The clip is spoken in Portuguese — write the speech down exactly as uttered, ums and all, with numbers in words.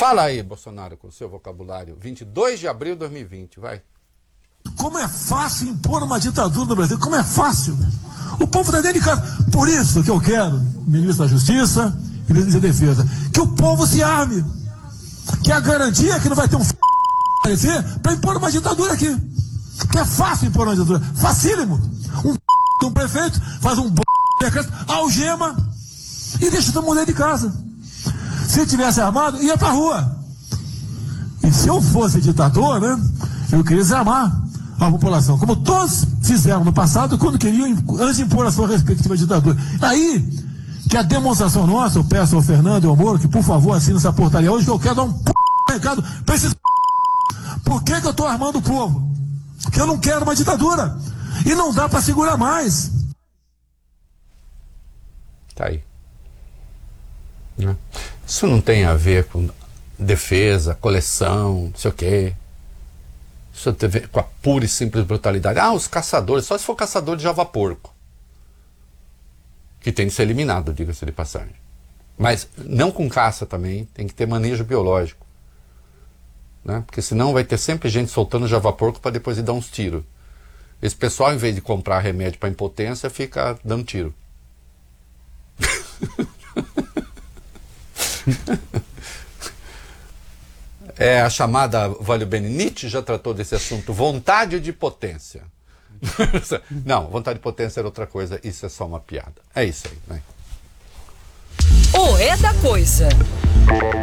Fala aí, Bolsonaro, com o seu vocabulário. vinte e dois de abril de dois mil e vinte, vai. Como é fácil impor uma ditadura no Brasil, como é fácil. O povo está dentro de casa. Por isso que eu quero, ministro da Justiça e ministro da Defesa, que o povo se arme. Que é a garantia que não vai ter um f... para impor uma ditadura aqui. Que é fácil impor uma ditadura. Facílimo. Um f... um prefeito faz um b... algema e deixa todo mundo dentro de casa. Se tivesse armado, ia pra rua. E se eu fosse ditador, né, eu queria desarmar a população, como todos fizeram no passado, quando queriam, antes de impor a sua respectiva ditadura. Aí, que a demonstração nossa, eu peço ao Fernando e ao Moro, que por favor assine essa portaria hoje, que eu quero dar um p... recado pra esses p... Por que que eu tô armando o povo? Porque eu não quero uma ditadura. E não dá pra segurar mais. Tá aí. Né? Isso não tem a ver com defesa, coleção, não sei o quê. Isso tem a ver com a pura e simples brutalidade. Ah, os caçadores, só se for caçador de java-porco. Que tem de ser eliminado, diga-se de passagem. Mas não com caça também, tem que ter manejo biológico. Né? Porque senão vai ter sempre gente soltando java-porco para depois ir dar uns tiros. Esse pessoal, em vez de comprar remédio para impotência, fica dando tiro. É a chamada Valio Bene, Nietzsche já tratou desse assunto, vontade de potência. Não, vontade de potência era outra coisa, isso é só uma piada. É isso aí, né? O É da Coisa.